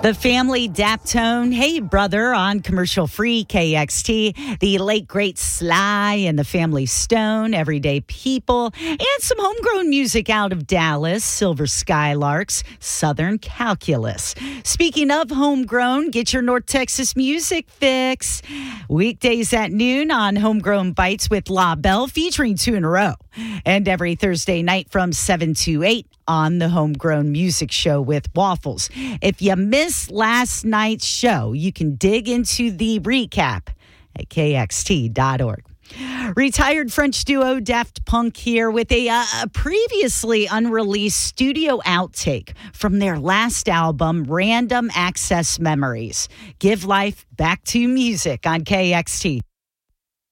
The family Daptone, hey brother, on commercial free KXT. The late great Sly and the family Stone, Everyday People, and some homegrown music out of Dallas, Silver Skylarks, Southern Calculus. Speaking of homegrown, get your North Texas music fix. Weekdays at noon on Homegrown Bites with La Belle, featuring 2 in a row. And every Thursday night from 7 to 8 on the Homegrown Music Show with Waffles. If you missed last night's show, you can dig into the recap at kxt.org. Retired French duo Daft Punk here with a previously unreleased studio outtake from their last album, Random Access Memories. Give life back to music on KXT.